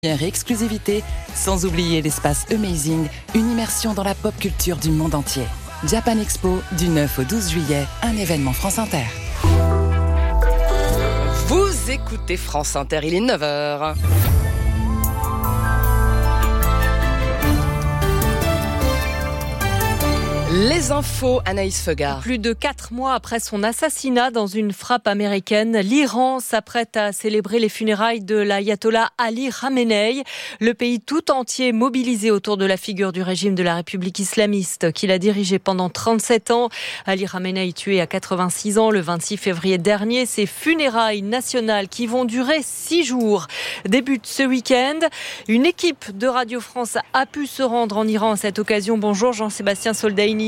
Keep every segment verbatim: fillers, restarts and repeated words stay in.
Exclusivité, sans oublier l'espace Amazing, une immersion dans la pop culture du monde entier. Japan Expo, du neuf au douze juillet, un événement France Inter. Vous écoutez France Inter, il est neuf heures. Les infos, Anaïs Feugard. Plus de quatre mois après son assassinat dans une frappe américaine, l'Iran s'apprête à célébrer les funérailles de l'ayatollah Ali Khamenei. Le pays tout entier mobilisé autour de la figure du régime de la République islamiste qu'il a dirigé pendant trente-sept ans. Ali Khamenei tué à quatre-vingt-six ans le vingt-six février dernier. Ces funérailles nationales qui vont durer six jours débutent ce week-end. Une équipe de Radio France a pu se rendre en Iran à cette occasion. Bonjour Jean-Sébastien Soldaini.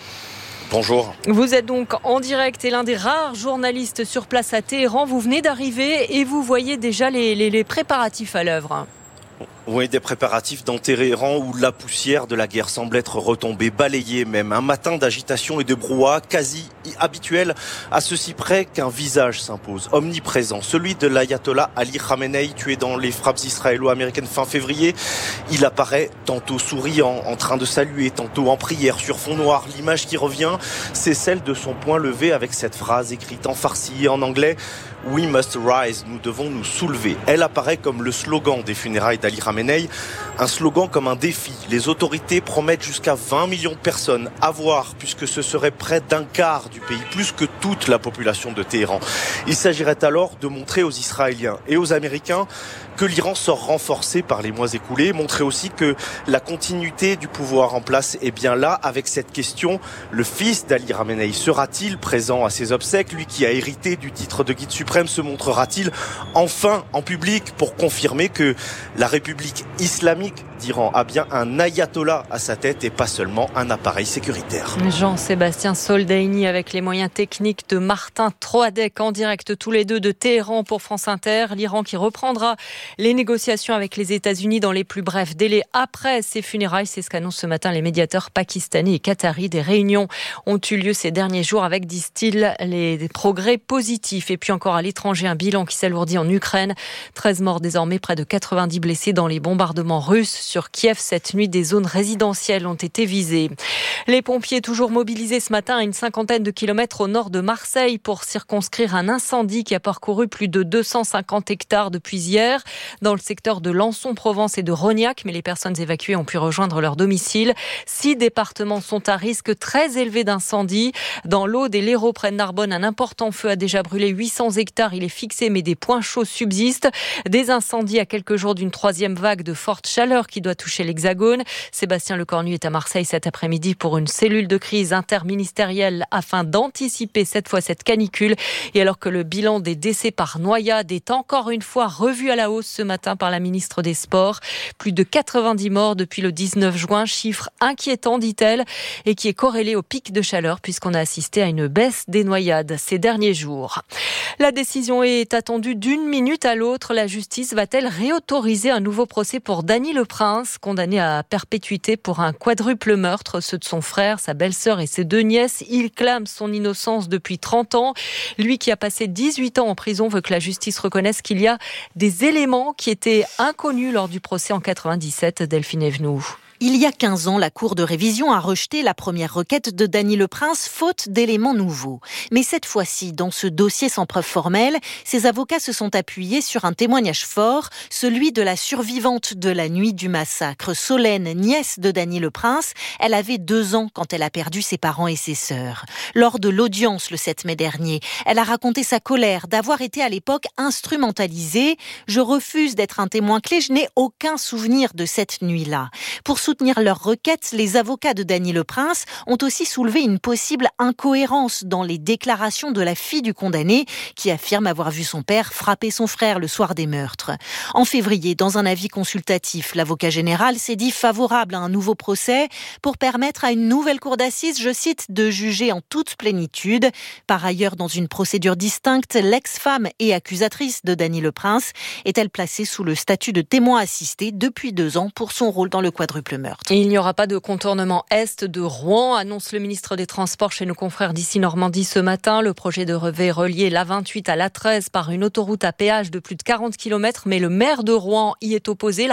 Bonjour. Vous êtes donc en direct et l'un des rares journalistes sur place à Téhéran. Vous venez d'arriver et vous voyez déjà les, les, les préparatifs à l'œuvre. Oui, des préparatifs dans Téhéran où la poussière de la guerre semble être retombée, balayée même. Un matin d'agitation et de brouhaha quasi habituel, à ceci près qu'un visage s'impose, omniprésent. Celui de l'ayatollah Ali Khamenei, tué dans les frappes israélo-américaines fin février. Il apparaît tantôt souriant, en train de saluer, tantôt en prière sur fond noir. L'image qui revient, c'est celle de son poing levé avec cette phrase écrite en farsi et en anglais. We must rise, nous devons nous soulever. Elle apparaît comme le slogan des funérailles d'Ali Khamenei, un slogan comme un défi. Les autorités promettent jusqu'à vingt millions de personnes à voir, puisque ce serait près d'un quart du pays, plus que toute la population de Téhéran. Il s'agirait alors de montrer aux Israéliens et aux Américains que l'Iran sort renforcé par les mois écoulés, montrer aussi que la continuité du pouvoir en place est bien là, avec cette question, le fils d'Ali Khamenei sera-t-il présent à ses obsèques? Lui qui a hérité du titre de guide suprême se montrera-t-il enfin en public pour confirmer que la République islamique d'Iran a bien un ayatollah à sa tête et pas seulement un appareil sécuritaire. Jean-Sébastien Soldaini avec les moyens techniques de Martin Troadec en direct tous les deux de Téhéran pour France Inter. L'Iran qui reprendra les négociations avec les États-Unis dans les plus brefs délais après ces funérailles. C'est ce qu'annoncent ce matin les médiateurs pakistanais et qataris. Des réunions ont eu lieu ces derniers jours avec, disent-ils, les des progrès positifs. Et puis encore à l'étranger, un bilan qui s'alourdit en Ukraine. treize morts désormais, près de quatre-vingt-dix blessés dans les bombardements russes sur Kiev. Cette nuit, des zones résidentielles ont été visées. Les pompiers toujours mobilisés ce matin à une cinquantaine de kilomètres au nord de Marseille pour circonscrire un incendie qui a parcouru plus de deux cent cinquante hectares depuis hier dans le secteur de Lançon, Provence et de Rognac, mais les personnes évacuées ont pu rejoindre leur domicile. Six départements sont à risque très élevé d'incendie. Dans l'Aude et l'Hérault près de Narbonne, un important feu a déjà brûlé huit cents hectares. Il est fixé, mais des points chauds subsistent. Des incendies à quelques jours d'une troisième vague de forte chaleur qui doit toucher l'Hexagone. Sébastien Lecornu est à Marseille cet après-midi pour une cellule de crise interministérielle afin d'anticiper cette fois cette canicule. Et alors que le bilan des décès par noyade est encore une fois revu à la hausse ce matin par la ministre des Sports. Plus de quatre-vingt-dix morts depuis le dix-neuf juin, chiffre inquiétant, dit-elle, et qui est corrélé au pic de chaleur puisqu'on a assisté à une baisse des noyades ces derniers jours. La décision est attendue d'une minute à l'autre. La justice va-t-elle réautoriser un nouveau procès pour Dany Le Prince, condamné à perpétuité pour un quadruple meurtre, ceux de son frère, sa belle-sœur et ses deux nièces? Il clame son innocence depuis trente ans. Lui qui a passé dix-huit ans en prison veut que la justice reconnaisse qu'il y a des éléments qui étaient inconnus lors du procès en quatre-vingt-dix-sept. Delphine Evenou. Il y a quinze ans, la Cour de révision a rejeté la première requête de Dany Le Prince, faute d'éléments nouveaux. Mais cette fois-ci, dans ce dossier sans preuve formelle, ses avocats se sont appuyés sur un témoignage fort, celui de la survivante de la nuit du massacre, Solène, nièce de Dany Le Prince. Elle avait deux ans quand elle a perdu ses parents et ses sœurs. Lors de l'audience le sept mai dernier, elle a raconté sa colère d'avoir été à l'époque instrumentalisée. « Je refuse d'être un témoin clé, je n'ai aucun souvenir de cette nuit-là ». Pour soutenir leur requête, les avocats de Dany Le Prince ont aussi soulevé une possible incohérence dans les déclarations de la fille du condamné qui affirme avoir vu son père frapper son frère le soir des meurtres. En février, dans un avis consultatif, l'avocat général s'est dit favorable à un nouveau procès pour permettre à une nouvelle cour d'assises, je cite, de juger en toute plénitude. Par ailleurs, dans une procédure distincte, l'ex-femme et accusatrice de Dany Le Prince est-elle placée sous le statut de témoin assisté depuis deux ans pour son rôle dans le quadruple meurtre. Et il n'y aura pas de contournement est de Rouen, annonce le ministre des Transports chez nos confrères d'ici Normandie ce matin. Le projet devait relier l'A vingt-huit à l'A treize par une autoroute à péage de plus de quarante kilomètres, mais le maire de Rouen y est opposé.